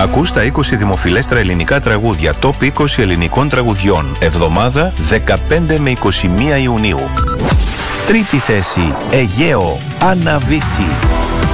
Ακούς τα 20 δημοφιλέστερα ελληνικά τραγούδια Top 20 ελληνικών τραγουδιών. Εβδομάδα 15 με 21 Ιουνίου. Τρίτη θέση, Αιγαίο, Αναβίση.